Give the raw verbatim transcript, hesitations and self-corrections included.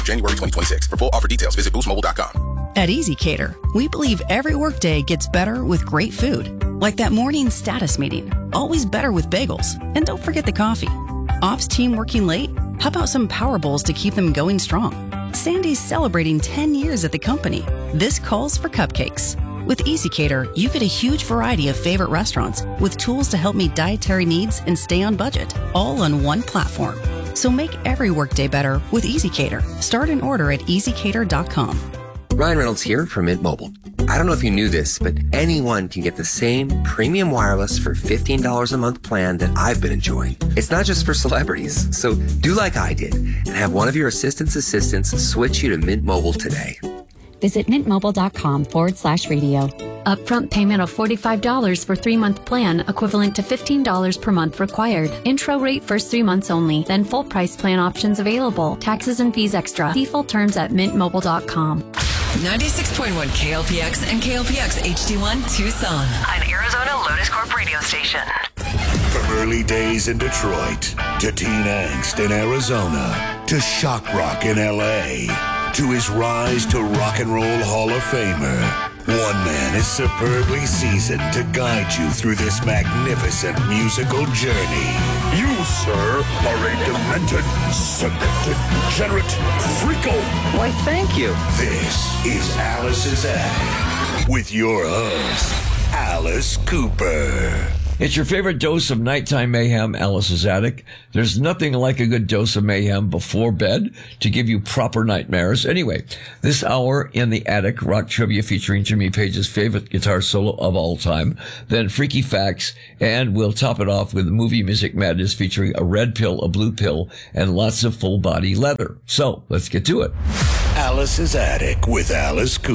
January twenty twenty-six. For full offer details, visit boost mobile dot com. At EasyCater, we believe every workday gets better with great food. Like that morning status meeting. Always better with bagels. And don't forget the coffee. Ops team working late? How about some Power Bowls to keep them going strong? Sandy's celebrating ten years at the company. This calls for cupcakes. With EasyCater, you get a huge variety of favorite restaurants with tools to help meet dietary needs and stay on budget, all on one platform. So make every workday better with EasyCater. Start an order at easy cater dot com. Ryan Reynolds here from Mint Mobile. I don't know if you knew this, but anyone can get the same premium wireless for fifteen dollars a month plan that I've been enjoying. It's not just for celebrities, so do like I did and have one of your assistant's assistants switch you to Mint Mobile today. Visit mintmobile.com forward slash radio. Upfront payment of forty-five dollars for three-month plan, equivalent to fifteen dollars per month required. Intro rate first three months only, then full price plan options available. Taxes and fees extra. See full terms at mint mobile dot com. ninety-six point one K L P X and K L P X H D one Tucson. An Arizona Lotus Corp radio station. From early days in Detroit to teen angst in Arizona to shock rock in L A to his rise to rock and roll Hall of Famer, one man is superbly seasoned to guide you through this magnificent musical journey. You, sir, are a demented, sick, degenerate freako. Why, thank you. This is Alice's Attic with your host, Alice Cooper. It's your favorite dose of nighttime mayhem, Alice's Attic. There's nothing like a good dose of mayhem before bed to give you proper nightmares. Anyway, this hour in the attic, rock trivia featuring Jimmy Page's favorite guitar solo of all time, then freaky facts, and we'll top it off with movie music madness featuring a red pill, a blue pill, and lots of full body leather. So let's get to it. Alice's Attic with Alice Cooper.